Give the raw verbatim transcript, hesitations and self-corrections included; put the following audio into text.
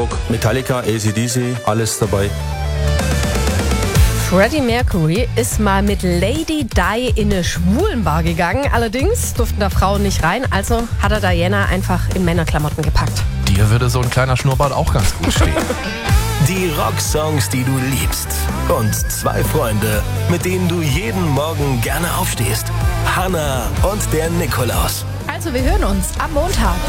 Bock. Metallica, A C D C, alles dabei. Freddie Mercury ist mal mit Lady Di in eine Schwulenbar gegangen. Allerdings durften da Frauen nicht rein, also hat er Diana einfach in Männerklamotten gepackt. Dir würde so ein kleiner Schnurrbart auch ganz gut stehen. Die Rocksongs, die du liebst. Und zwei Freunde, mit denen du jeden Morgen gerne aufstehst. Hannah und der Nikolaus. Also wir hören uns am Montag.